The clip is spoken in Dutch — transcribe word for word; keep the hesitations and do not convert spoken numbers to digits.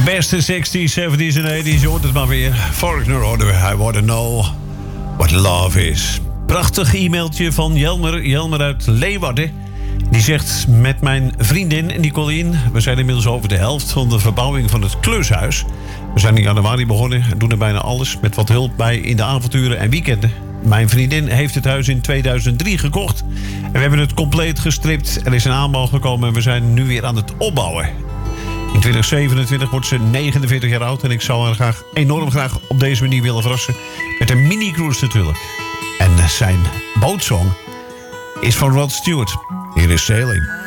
beste zestig's, zeventig's en tachtig's, je hoort het maar weer. Faulkner hoorden we. I want to know what love is. Prachtig e-mailtje van Jelmer. Jelmer uit Leeuwarden. Die zegt met mijn vriendin Nicolien... we zijn inmiddels over de helft van de verbouwing van het klushuis. We zijn in januari begonnen en doen er bijna alles... met wat hulp bij in de avonturen en weekenden. Mijn vriendin heeft het huis in tweeduizend drie gekocht. En we hebben het compleet gestript. Er is een aanbouw gekomen en we zijn nu weer aan het opbouwen. In twintig zevenentwintig wordt ze negenenveertig jaar oud... en ik zou haar graag, enorm graag op deze manier willen verrassen... met een mini-cruise natuurlijk. En zijn bootsong is van Rod Stewart. Hier is Sailing.